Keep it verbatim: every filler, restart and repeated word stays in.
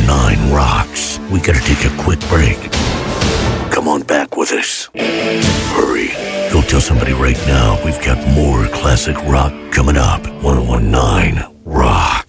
nine rocks. We gotta take a quick break. Come on back with us. Hurry. Go tell somebody right now we've got more classic rock coming up. ten nineteen Rock.